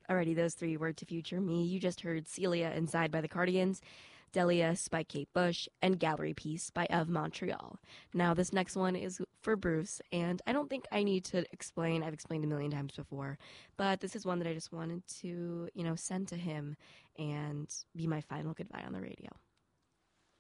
Alrighty, those three were To Future Me. You just heard Celia Inside by the Cardigans, Delius by Kate Bush, and Gallery Piece by Of Montreal. Now, this next one is for Bruce, and I don't think I need to explain. I've explained a million times before, but this is one that I just wanted to, send to him and be my final goodbye on the radio.